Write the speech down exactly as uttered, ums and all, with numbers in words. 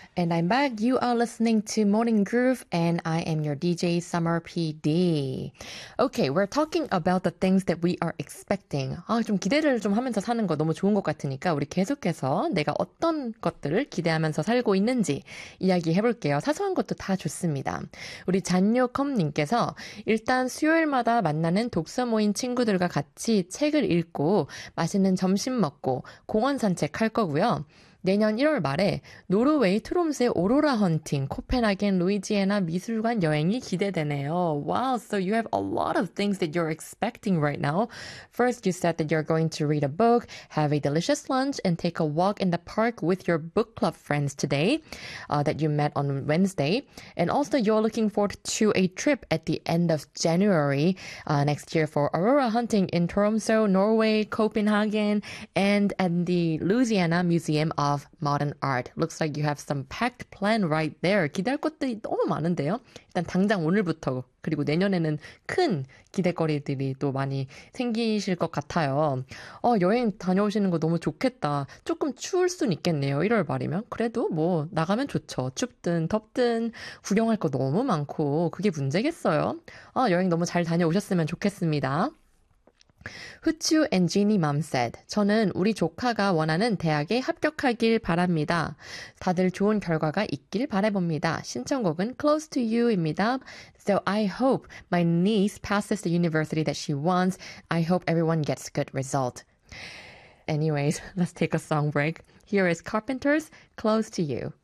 And I'm back. You are listening to Morning Groove, and I am your D J Summer P D. Okay, we're talking about the things that we are expecting. 아, 좀 기대를 좀 하면서 사는 거 너무 좋은 것 같으니까 우리 계속해서 내가 어떤 것들을 기대하면서 살고 있는지 이야기해볼게요. 사소한 것도 다 좋습니다. 우리 잔요컴님께서 일단 수요일마다 만나는 독서 모임 친구들과 같이 책을 읽고 맛있는 점심 먹고 공원 산책할 거고요. 내년 일월 말에 노르웨이 트롬스의 오로라 헌팅, 코펜하겐 루이지애나 미술관 여행이 기대되네요. Wow, so you have a lot of things that you're expecting right now. First, you said that you're going to read a book, have a delicious lunch, and take a walk in the park with your book club friends today uh, that you met on Wednesday. And also, you're looking forward to a trip at the end of January uh, next year for aurora hunting in Tromsø, Norway, Copenhagen, and at the Louisiana Museum of of modern art. Looks like you have some packed plan right there. 기대할 것들이 너무 많은데요. 일단 당장 오늘부터 그리고 내년에는 큰 기대거리들이 또 많이 생기실 것 같아요. 어, 여행 다녀오시는 거 너무 좋겠다. 조금 추울 순 있겠네요. 일월 말이면. 그래도 뭐 나가면 좋죠. 춥든 덥든 구경할 거 너무 많고 그게 문제겠어요. 아, 여행 너무 잘 다녀오셨으면 좋겠습니다. 후추 and Jeannie Mom said, 저는 우리 조카가 원하는 대학에 합격하길 바랍니다. 다들 좋은 결과가 있길 바라봅니다. 신청곡은 Close to You입니다. So I hope my niece passes the university that she wants. I hope everyone gets good result. Anyways, let's take a song break. Here is Carpenters, Close to You.